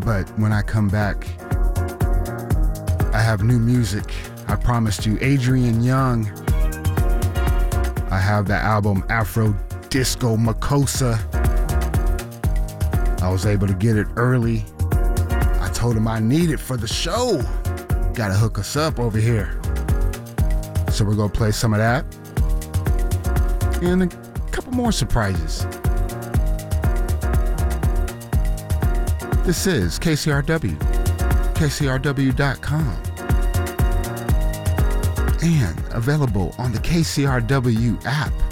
But when I come back, I have new music. I promised you Adrian Young. I have the album Afro Disco Makossa. I was able to get it early. I told him I need it for the show. Gotta hook us up over here. So we're gonna play some of that. And a couple more surprises. This is KCRW, KCRW.com. And available on the KCRW app.